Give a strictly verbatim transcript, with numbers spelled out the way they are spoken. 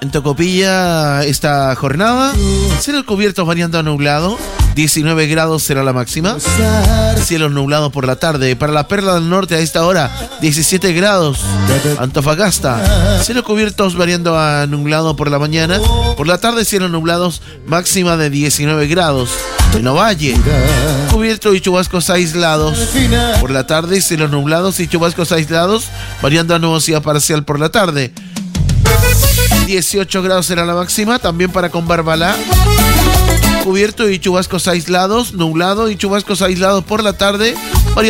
En Tocopilla esta jornada, cielos cubiertos variando a nublado, diecinueve grados será la máxima. Cielos nublados por la tarde. Para la Perla del Norte a esta hora, diecisiete grados. Antofagasta, cielos cubiertos variando a nublado por la mañana. Por la tarde, cielos nublados, máxima de diecinueve grados. En Ovalle, cubierto y chubascos aislados. Por la tarde, cielos nublados y chubascos aislados, variando a nubosidad parcial por la tarde. dieciocho grados será la máxima, también para Combarbalá. Cubierto y chubascos aislados, nublado y chubascos aislados por la tarde,